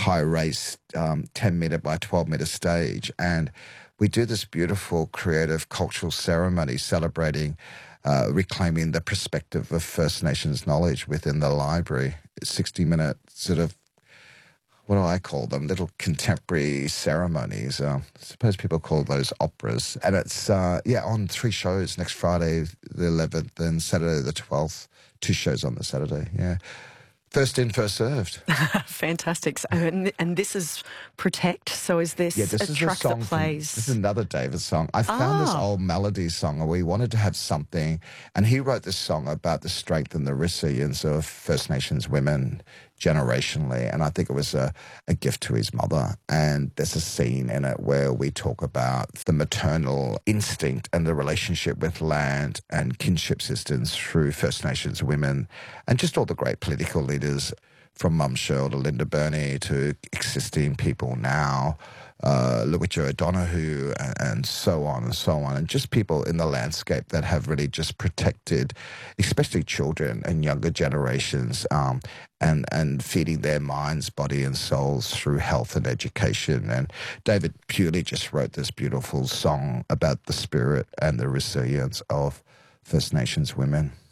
high-raised 10-metre by 12-metre stage. And we do this beautiful creative cultural ceremony celebrating, reclaiming the perspective of First Nations knowledge within the library. 60-minute sort of, what do I call them? Little contemporary ceremonies. I suppose people call those operas. And it's, on 3 shows next Friday, the 11th, and Saturday, the 12th. 2 shows on the Saturday, yeah. First in, first served. Fantastic. So, and this is Protect. So is this, a track that plays? This is another David song. I found this old melody song, and we wanted to have something. And he wrote this song about the strength and the resilience of First Nations women generationally. And I think it was a gift to his mother. And there's a scene in it where we talk about the maternal instinct and the relationship with land and kinship systems through First Nations women, and just all the great political leaders from Mum Shirl to Linda Burney to existing people now, Lowitja O'Donoghue, and so on and so on, and just people in the landscape that have really just protected, especially children and younger generations, and feeding their minds, body and souls through health and education. And David purely just wrote this beautiful song about the spirit and the resilience of First Nations women.